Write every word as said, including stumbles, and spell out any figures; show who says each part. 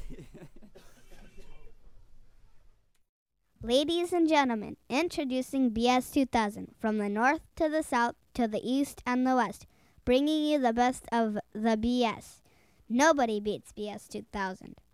Speaker 1: Ladies and gentlemen, introducing B S two thousand, from the north to the south to the east and the west, bringing you the best of the B S. Nobody beats B S two thousand.